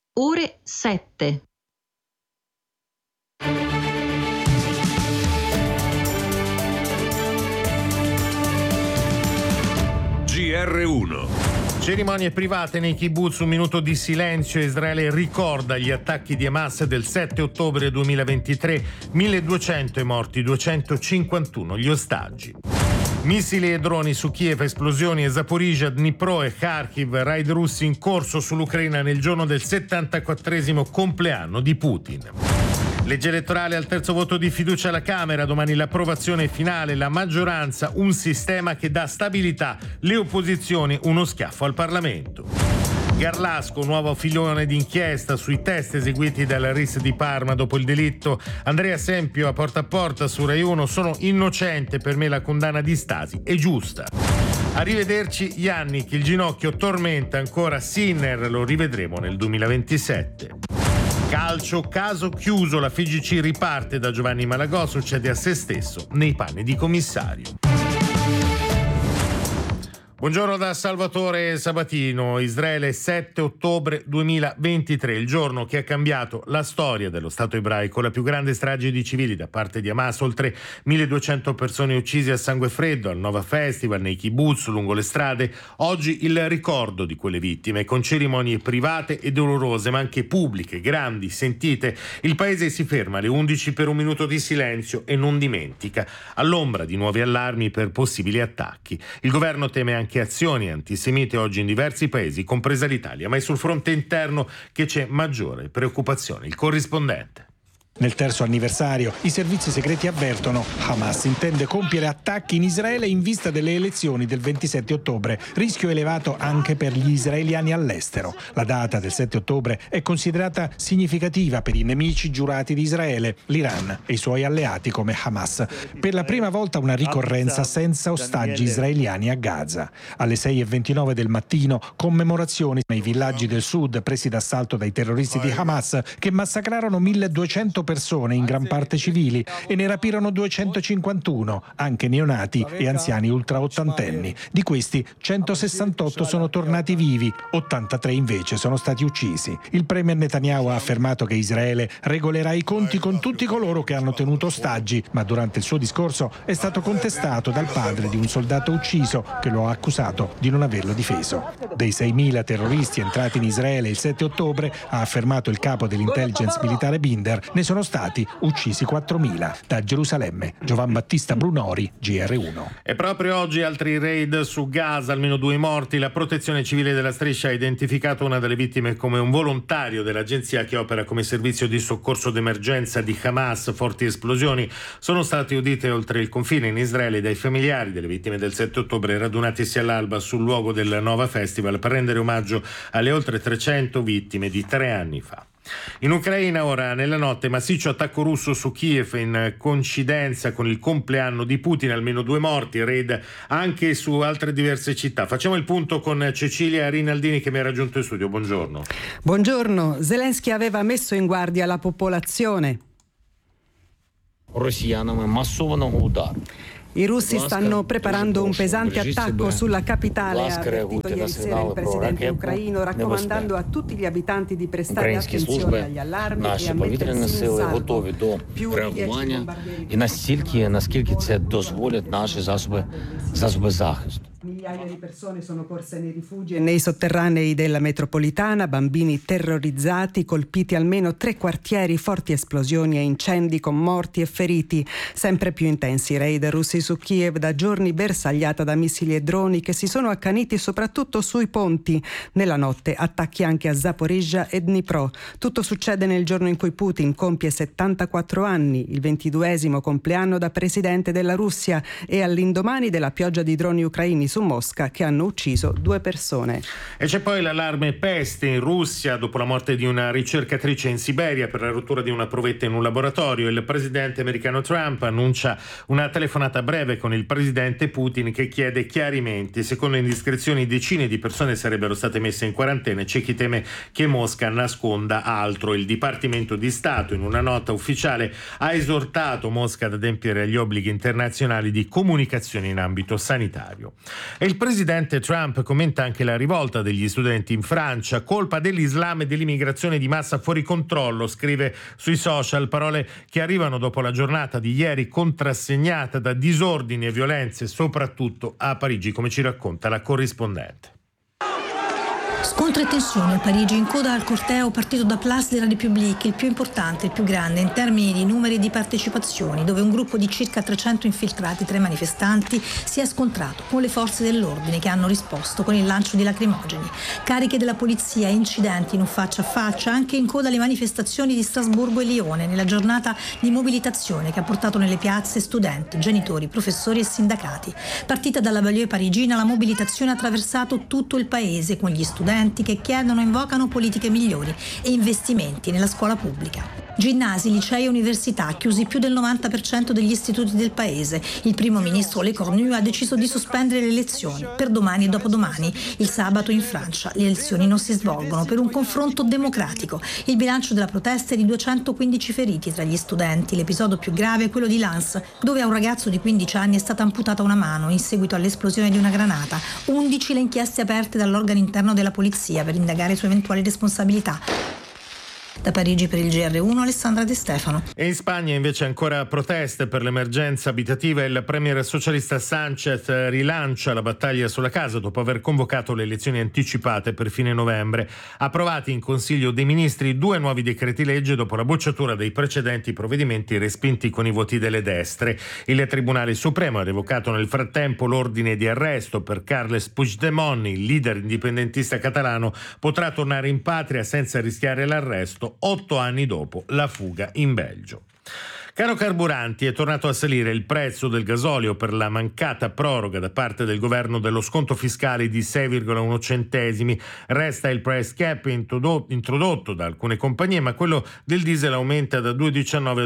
Ore 7. GR1. Cerimonie private nei kibbutz, un minuto di silenzio. Israele ricorda gli attacchi di Hamas del 7 ottobre 2023, 1200 i morti, 251 gli ostaggi. Missili e droni su Kiev, esplosioni a Zaporizhzhia, Dnipro e Kharkiv, raid russi in corso sull'Ucraina nel giorno del 74esimo compleanno di Putin. Legge elettorale al terzo voto di fiducia alla Camera, domani l'approvazione finale, la maggioranza, un sistema che dà stabilità, le opposizioni uno schiaffo al Parlamento. Garlasco, nuovo filone d'inchiesta sui test eseguiti dalla RIS di Parma dopo il delitto. Andrea Sempio a porta su Rai 1, sono innocente, per me la condanna di Stasi è giusta. Arrivederci Yannick, il ginocchio tormenta ancora Sinner, lo rivedremo nel 2027. Calcio, caso chiuso, la FIGC riparte da Giovanni Malagò, succede a se stesso nei panni di commissario. Buongiorno da Salvatore Sabatino. Israele, 7 ottobre 2023, il giorno che ha cambiato la storia dello Stato ebraico, la più grande strage di civili da parte di Hamas, oltre 1200 persone uccise a sangue freddo al Nova Festival, nei kibbutz, lungo le strade. Oggi il ricordo di quelle vittime, con cerimonie private e dolorose, ma anche pubbliche, grandi, sentite. Il paese si ferma alle 11 per un minuto di silenzio e non dimentica, all'ombra di nuovi allarmi per possibili attacchi. Il governo teme anche azioni antisemite oggi in diversi paesi, compresa l'Italia, ma è sul fronte interno che c'è maggiore preoccupazione. Il corrispondente. Nel terzo anniversario, i servizi segreti avvertono: Hamas intende compiere attacchi in Israele in vista delle elezioni del 27 ottobre, rischio elevato anche per gli israeliani all'estero. La data del 7 ottobre è considerata significativa per i nemici giurati di Israele, l'Iran e i suoi alleati come Hamas. Per la prima volta una ricorrenza senza ostaggi israeliani a Gaza. Alle 6:29 del mattino, commemorazioni nei villaggi del sud presi d'assalto dai terroristi di Hamas, che massacrarono 1200 persone, in gran parte civili, e ne rapirono 251, anche neonati e anziani ultraottantenni. Di questi 168 sono tornati vivi, 83 invece sono stati uccisi. Il premier Netanyahu ha affermato che Israele regolerà i conti con tutti coloro che hanno tenuto ostaggi, ma durante il suo discorso è stato contestato dal padre di un soldato ucciso, che lo ha accusato di non averlo difeso. Dei 6.000 terroristi entrati in Israele il 7 ottobre, ha affermato il capo dell'intelligence militare Binder, ne sono stati uccisi 4.000. Da Gerusalemme, Giovan Battista Brunori, GR1. E proprio oggi altri raid su Gaza, almeno 2 morti. La protezione civile della striscia ha identificato una delle vittime come un volontario dell'agenzia che opera come servizio di soccorso d'emergenza di Hamas. Forti esplosioni sono state udite oltre il confine in Israele dai familiari delle vittime del 7 ottobre, radunatisi all'alba sul luogo del Nova Festival per rendere omaggio alle oltre 300 vittime di 3 anni fa. In Ucraina ora, nella notte, massiccio attacco russo su Kiev in coincidenza con il compleanno di Putin, almeno 2 morti, raid anche su altre diverse città. Facciamo il punto con Cecilia Rinaldini che mi ha raggiunto in studio. Buongiorno. Buongiorno. Zelensky aveva messo in guardia la popolazione. I russi stanno preparando un pesante attacco sulla capitale, ha avvertito ieri sera il presidente ucraino, raccomandando a tutti gli abitanti di prestare attenzione agli allarmi e a mettersi in salvo. Più di 10 bombardieri. І наскільки це дозволять наші засоби захисту. Migliaia di persone sono corse nei rifugi e nei sotterranei della metropolitana, bambini terrorizzati, colpiti almeno 3 quartieri, forti esplosioni e incendi con morti e feriti. Sempre più intensi raid russi su Kiev, da giorni bersagliata da missili e droni che si sono accaniti soprattutto sui ponti. Nella notte attacchi anche a Zaporizhzhia e Dnipro. Tutto succede nel giorno in cui Putin compie 74 anni, il 22esimo compleanno da presidente della Russia, e all'indomani della pioggia di droni ucraini su Mosca che hanno ucciso 2 persone. E c'è poi l'allarme peste in Russia dopo la morte di una ricercatrice in Siberia per la rottura di una provetta in un laboratorio. Il presidente americano Trump annuncia una telefonata breve con il presidente Putin che chiede chiarimenti. Secondo indiscrezioni decine di persone sarebbero state messe in quarantena e c'è chi teme che Mosca nasconda altro. Il Dipartimento di Stato in una nota ufficiale ha esortato Mosca ad adempiere agli obblighi internazionali di comunicazione in ambito sanitario. E il presidente Trump commenta anche la rivolta degli studenti in Francia, colpa dell'Islam e dell'immigrazione di massa fuori controllo, scrive sui social, parole che arrivano dopo la giornata di ieri contrassegnata da disordini e violenze, soprattutto a Parigi, come ci racconta la corrispondente. Scontri e tensioni a Parigi in coda al corteo partito da Place de la République, il più importante, il più grande in termini di numeri e di partecipazioni, dove un gruppo di circa 300 infiltrati tra i manifestanti si è scontrato con le forze dell'ordine che hanno risposto con il lancio di lacrimogeni. Cariche della polizia e incidenti in un faccia a faccia anche in coda alle manifestazioni di Strasburgo e Lione nella giornata di mobilitazione che ha portato nelle piazze studenti, genitori, professori e sindacati. Partita dalla banlieue parigina, la mobilitazione ha attraversato tutto il paese con gli studenti che chiedono e invocano politiche migliori e investimenti nella scuola pubblica. Ginnasi, licei e università, chiusi più del 90% degli istituti del paese. Il primo ministro Le Cornu ha deciso di sospendere le elezioni per domani e dopodomani. Il sabato in Francia le elezioni non si svolgono per un confronto democratico. Il bilancio della protesta è di 215 feriti tra gli studenti. L'episodio più grave è quello di Lens, dove a un ragazzo di 15 anni è stata amputata una mano in seguito all'esplosione di una granata. 11 le inchieste aperte dall'organo interno della polizia per indagare su eventuali responsabilità. Da Parigi per il GR1 Alessandra De Stefano. E in Spagna invece ancora proteste per l'emergenza abitativa. Il premier socialista Sánchez rilancia la battaglia sulla casa dopo aver convocato le elezioni anticipate per fine novembre. Approvati in Consiglio dei Ministri 2 nuovi decreti legge dopo la bocciatura dei precedenti provvedimenti respinti con i voti delle destre. Il Tribunale Supremo ha revocato nel frattempo l'ordine di arresto per Carles Puigdemont, il leader indipendentista catalano, potrà tornare in patria senza rischiare l'arresto 8 anni dopo la fuga in Belgio. Caro carburanti, è tornato a salire il prezzo del gasolio per la mancata proroga da parte del governo dello sconto fiscale di 6,1 centesimi. Resta il price cap introdotto da alcune compagnie, ma quello del diesel aumenta da 2,19 a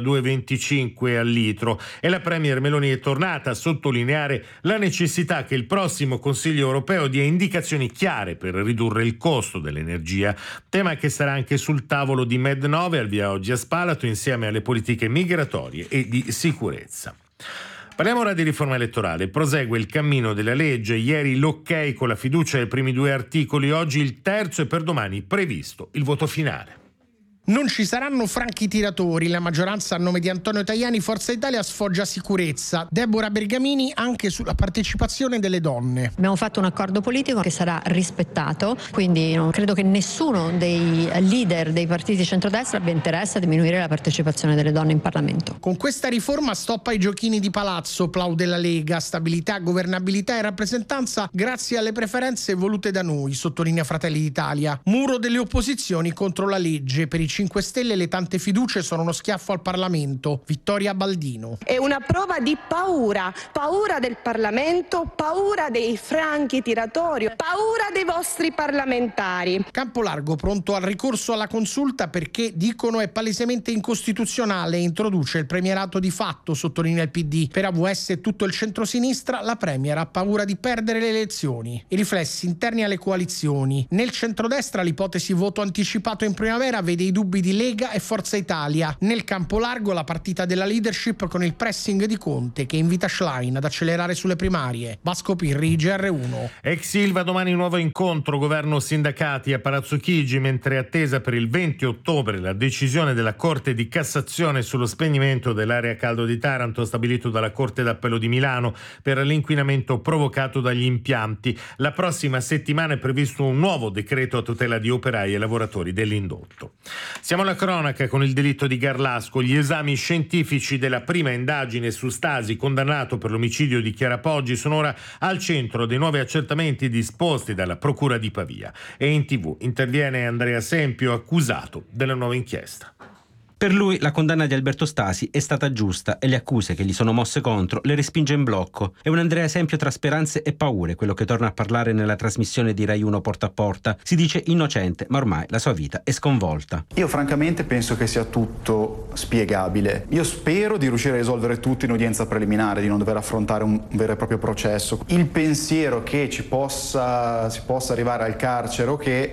2,25 al litro. E la premier Meloni è tornata a sottolineare la necessità che il prossimo Consiglio europeo dia indicazioni chiare per ridurre il costo dell'energia, tema che sarà anche sul tavolo di Med9 al via oggi a Spalato, insieme alle politiche migratorie e di sicurezza. Parliamo ora di riforma elettorale. Prosegue il cammino della legge. Ieri l'ok con la fiducia ai primi 2 articoli, oggi il terzo e per domani previsto il voto finale. Non ci saranno franchi tiratori, la maggioranza a nome di Antonio Tajani, Forza Italia sfoggia sicurezza. Deborah Bergamini anche sulla partecipazione delle donne. Abbiamo fatto un accordo politico che sarà rispettato, quindi non credo che nessuno dei leader dei partiti centrodestra abbia interesse a diminuire la partecipazione delle donne in Parlamento. Con questa riforma stop ai giochini di palazzo, plaude la Lega, stabilità, governabilità e rappresentanza grazie alle preferenze volute da noi, sottolinea Fratelli d'Italia. Muro delle opposizioni contro la legge, per i 5 Stelle le tante fiducie sono uno schiaffo al Parlamento. Vittoria Baldino. È una prova di paura del Parlamento, paura dei franchi tiratori, paura dei vostri parlamentari. Campolargo pronto al ricorso alla consulta perché, dicono, è palesemente incostituzionale e introduce il premierato di fatto, sottolinea il PD. Per AVS e tutto il centrosinistra la premier ha paura di perdere le elezioni. I riflessi interni alle coalizioni. Nel centrodestra l'ipotesi voto anticipato in primavera vede i dubbi di Lega e Forza Italia. Nel campo largo la partita della leadership con il pressing di Conte che invita Schlein ad accelerare sulle primarie. Vasco Pirri, GR1. Ex Ilva domani nuovo incontro governo sindacati a Palazzo Chigi, mentre è attesa per il 20 ottobre la decisione della Corte di Cassazione sullo spegnimento dell'area caldo di Taranto stabilito dalla Corte d'Appello di Milano per l'inquinamento provocato dagli impianti. La prossima settimana è previsto un nuovo decreto a tutela di operai e lavoratori dell'indotto. Siamo alla cronaca con il delitto di Garlasco. Gli esami scientifici della prima indagine su Stasi, condannato per l'omicidio di Chiara Poggi, sono ora al centro dei nuovi accertamenti disposti dalla Procura di Pavia. E in TV interviene Andrea Sempio, accusato della nuova inchiesta. Per lui la condanna di Alberto Stasi è stata giusta e le accuse che gli sono mosse contro le respinge in blocco. È un Andrea Sempio tra speranze e paure, quello che torna a parlare nella trasmissione di Rai 1 Porta a Porta. Si dice innocente, ma ormai la sua vita è sconvolta. Io francamente penso che sia tutto spiegabile. Io spero di riuscire a risolvere tutto in udienza preliminare, di non dover affrontare un vero e proprio processo. Il pensiero che si possa arrivare al carcere o che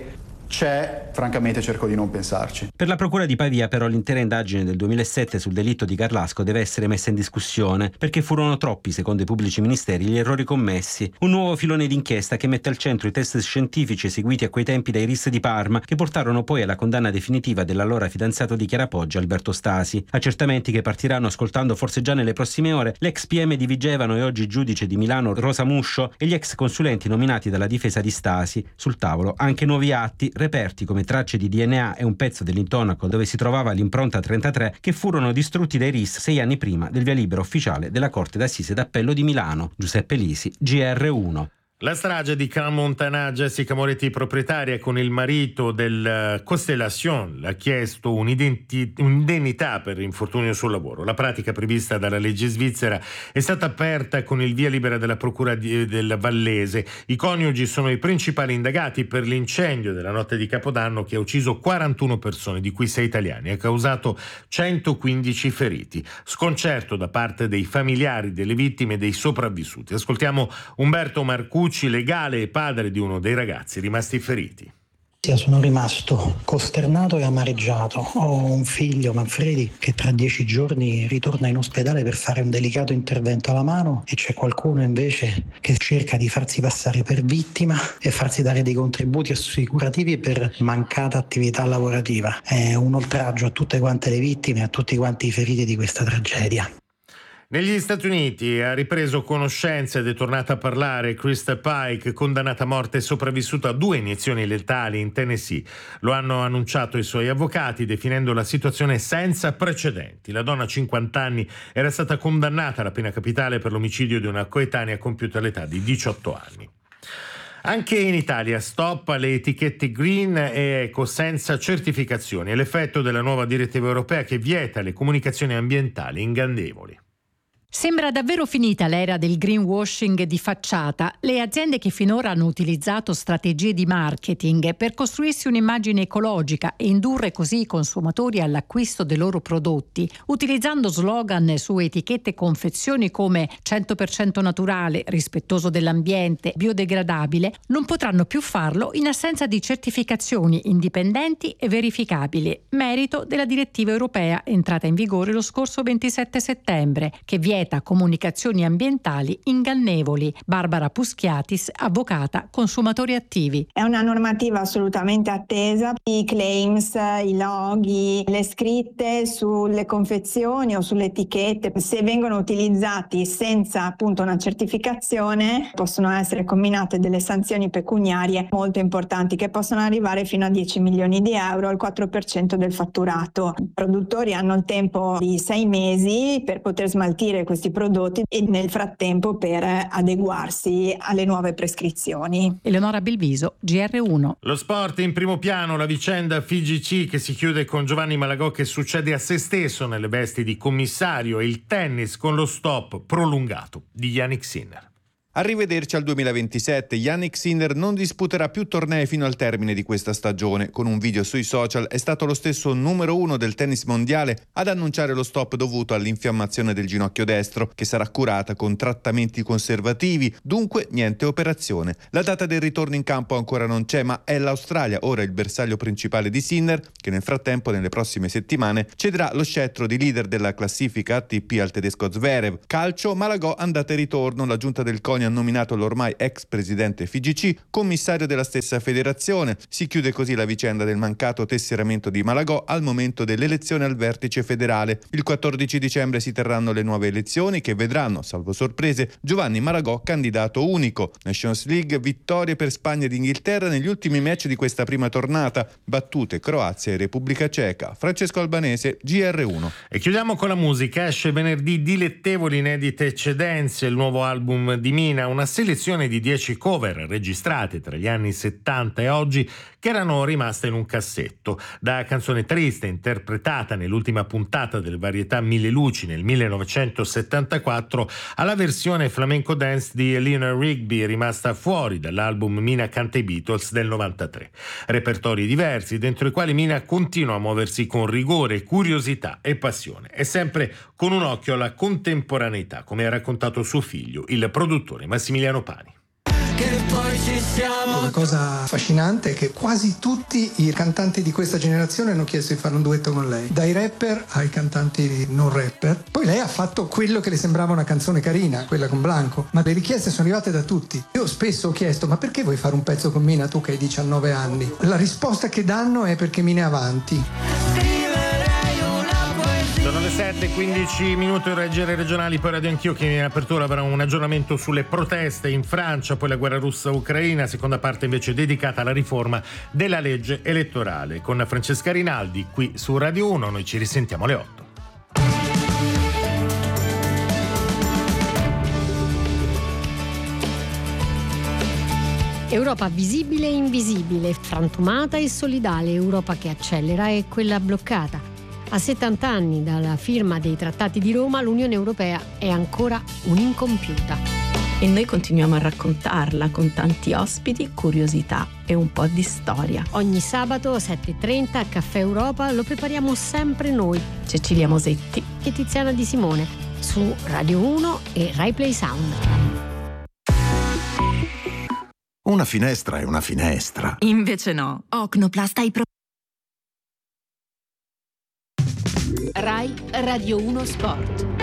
c'è, francamente cerco di non pensarci. Per la Procura di Pavia però l'intera indagine del 2007 sul delitto di Garlasco deve essere messa in discussione, perché furono troppi, secondo i pubblici ministeri, gli errori commessi. Un nuovo filone d'inchiesta che mette al centro i test scientifici eseguiti a quei tempi dai RIS di Parma, che portarono poi alla condanna definitiva dell'allora fidanzato di Chiara Poggi, Alberto Stasi. Accertamenti che partiranno ascoltando forse già nelle prossime ore l'ex PM di Vigevano e oggi giudice di Milano Rosa Muscio e gli ex consulenti nominati dalla difesa di Stasi. Sul tavolo anche nuovi atti, reperti come tracce di DNA e un pezzo dell'intonaco dove si trovava l'impronta 33 che furono distrutti dai RIS 6 anni prima del via libera ufficiale della Corte d'Assise d'Appello di Milano. Giuseppe Lisi, GR1. La strage di Crans-Montana, Jessica Moretti, proprietaria con il marito del Constellation, ha chiesto un'indennità per infortunio sul lavoro. La pratica prevista dalla legge svizzera è stata aperta con il via libera della Procura del Vallese. I coniugi sono i principali indagati per l'incendio della notte di Capodanno che ha ucciso 41 persone, di cui 6 italiani, e ha causato 115 feriti. Sconcerto da parte dei familiari delle vittime e dei sopravvissuti. Ascoltiamo Umberto Marcucci, legale e padre di uno dei ragazzi rimasti feriti. Sono rimasto costernato e amareggiato. Ho un figlio, Manfredi, che tra 10 giorni ritorna in ospedale per fare un delicato intervento alla mano e c'è qualcuno invece che cerca di farsi passare per vittima e farsi dare dei contributi assicurativi per mancata attività lavorativa. È un oltraggio a tutte quante le vittime e a tutti quanti i feriti di questa tragedia. Negli Stati Uniti ha ripreso conoscenza ed è tornata a parlare Krista Pike, condannata a morte e sopravvissuta a 2 iniezioni letali in Tennessee. Lo hanno annunciato i suoi avvocati, definendo la situazione senza precedenti. La donna, 50 anni, era stata condannata alla pena capitale per l'omicidio di una coetanea compiuta all'età di 18 anni. Anche in Italia stop alle etichette green e eco senza certificazioni. È l'effetto della nuova direttiva europea che vieta le comunicazioni ambientali ingannevoli. Sembra davvero finita l'era del greenwashing di facciata. Le aziende che finora hanno utilizzato strategie di marketing per costruirsi un'immagine ecologica e indurre così i consumatori all'acquisto dei loro prodotti, utilizzando slogan su etichette e confezioni come 100% naturale, rispettoso dell'ambiente, biodegradabile, non potranno più farlo in assenza di certificazioni indipendenti e verificabili, merito della direttiva europea entrata in vigore lo scorso 27 settembre, che vieta comunicazioni ambientali ingannevoli. Barbara Puschiatis, avvocata, consumatori attivi. È una normativa assolutamente attesa. I claims, i loghi, le scritte sulle confezioni o sulle etichette, se vengono utilizzati senza appunto una certificazione, possono essere comminate delle sanzioni pecuniarie molto importanti che possono arrivare fino a 10 milioni di euro, al 4% del fatturato. I produttori hanno il tempo di 6 mesi per poter smaltire questi prodotti e nel frattempo per adeguarsi alle nuove prescrizioni. Eleonora Belviso, GR1. Lo sport in primo piano, la vicenda FIGC che si chiude con Giovanni Malagò che succede a se stesso nelle vesti di commissario, e il tennis con lo stop prolungato di Jannik Sinner. Arrivederci al 2027, Jannik Sinner non disputerà più tornei fino al termine di questa stagione. Con un video sui social è stato lo stesso numero 1 del tennis mondiale ad annunciare lo stop dovuto all'infiammazione del ginocchio destro, che sarà curata con trattamenti conservativi, dunque niente operazione. La data del ritorno in campo ancora non c'è, ma è l'Australia ora il bersaglio principale di Sinner, che nel frattempo nelle prossime settimane cederà lo scettro di leader della classifica ATP al tedesco Zverev. Calcio, Malagò andata e ritorno, la giunta del CONI ha nominato l'ormai ex presidente FIGC commissario della stessa federazione. Si chiude così la vicenda del mancato tesseramento di Malagò al momento dell'elezione al vertice federale. Il 14 dicembre si terranno le nuove elezioni che vedranno, salvo sorprese, Giovanni Malagò candidato unico. Nations League, vittorie per Spagna ed Inghilterra negli ultimi match di questa prima tornata, battute Croazia e Repubblica Ceca. Francesco Albanese, GR1. E chiudiamo con la musica. Esce venerdì Dilettevoli inedite eccedenze, il nuovo album di Mina, una selezione di 10 cover registrate tra gli anni 70 e oggi che erano rimaste in un cassetto. Da canzone triste interpretata nell'ultima puntata del Varietà Mille Luci nel 1974 alla versione flamenco dance di Eleanor Rigby rimasta fuori dall'album Mina canta i Beatles del 93. Repertori diversi dentro i quali Mina continua a muoversi con rigore, curiosità e passione e sempre con un occhio alla contemporaneità, come ha raccontato suo figlio, il produttore Massimiliano Pani. Che poi ci La cosa affascinante è che quasi tutti i cantanti di questa generazione hanno chiesto di fare un duetto con lei, dai rapper ai cantanti non rapper. Poi lei ha fatto quello che le sembrava una canzone carina, quella con Blanco, ma le richieste sono arrivate da tutti. Io spesso ho chiesto: ma perché vuoi fare un pezzo con Mina, tu che hai 19 anni? La risposta che danno è: perché Mina è avanti. Sono le 7:15, leggere regionali, poi Radio Anch'io, che in apertura avrà un aggiornamento sulle proteste in Francia, poi la guerra russa-ucraina, seconda parte invece dedicata alla riforma della legge elettorale. Con Francesca Rinaldi qui su Radio 1, noi ci risentiamo alle 8. Europa visibile e invisibile, frantumata e solidale, Europa che accelera e quella bloccata. A 70 anni dalla firma dei Trattati di Roma, l'Unione Europea è ancora un'incompiuta. E noi continuiamo a raccontarla con tanti ospiti, curiosità e un po' di storia. Ogni sabato 7:30 a Caffè Europa lo prepariamo sempre noi, Cecilia Mosetti e Tiziana Di Simone, su Radio 1 e Rai Play Sound. Una finestra è una finestra. Invece no, Ocnoplast hai Rai Radio 1 Sport.